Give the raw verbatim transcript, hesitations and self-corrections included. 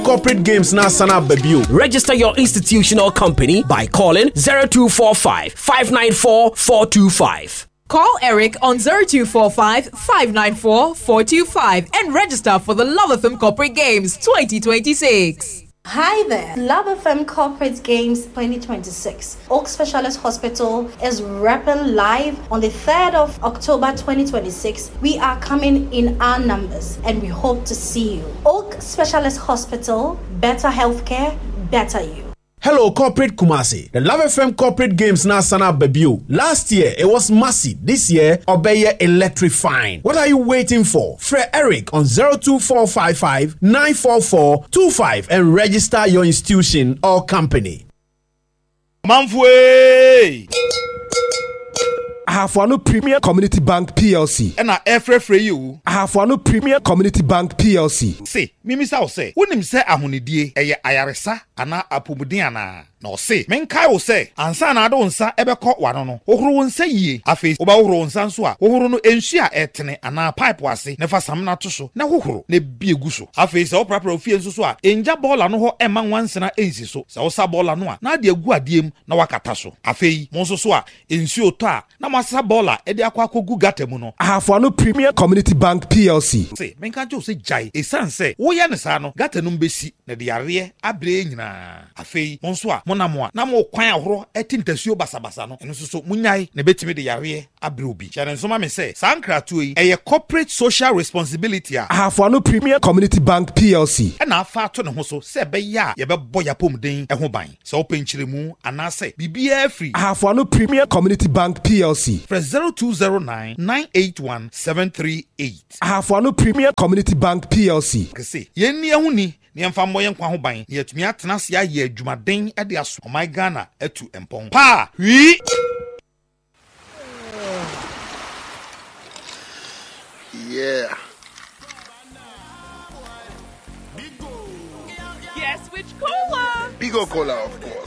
Corporate Games na sana babio. Register your institution or company by calling zero two four five, five nine four, four two five. Call Eric on zero two four five, five nine four, four two five and register for the Love F M Corporate Games twenty twenty-six. Hi there, Love F M Corporate Games twenty twenty-six. Oak Specialist Hospital is rapping live on the third of October twenty twenty-six. We are coming in our numbers and we hope to see you. Oak Specialist Hospital, better healthcare, better you. Hello, Corporate Kumasi. The Love F M Corporate Games na sana babio. Last year, it was massive. This year, Obeye electrifying. What are you waiting for? Fred Eric on zero two four five five, nine four four, two five and register your institution or company. Manfwe! Ahafwano Premier Community Bank P L C. And I efre you. Ahafwano Premier Community Bank P L C. Say, Mimi sa say, unim se ahonidie eye ayaresa ana apomuden ana. No say, men kai wo say, ansa na ado nsa ebekọ wano no. Ohoro wo nsa yie. Afi, oba ohoro nsa nso a, ohoro no ensu a etene ana pipe wase, ne fa sam na to so, na ohoro ne bie gu so. Afi, se oprapra ofie nso so a, enja bola no ho ema nwansena ensi so. Se osa bola no a, na de agu adiem na wakata so. Afi, mo nso so a, ensu oto a, na masa bola e de akwa akogu gata mu no. Ahafwano Premier Community Bank P L C. Say, men kan jo se jai, e san se, wo ya ne sa no, gata no mbesi, na de yare abre nyina. Afi, mo nso a monamwa na mo kwan ahoro etintasuo basabasa no eno so munyai na betimi de yare abre obi chane nso ma me se sankratu yi eye corporate social responsibility a Ahafwano Premier Community Bank P L C na afa to ne ho so se be ya ye be bo ya pomden e ho ban se openchiremu anase bibia free Ahafwano Premier Community Bank P L C press zero two zero nine, nine eight one, seven three eight. Ahafwano Premier Community Bank P L C kese yenni ehuni ni emfa mbo yenkwa ho ban ye tumi atena se aye adwumaden e de aso my Ghana etu empon pa wi yeah. Yes, which cola? Bigo Cola, of course.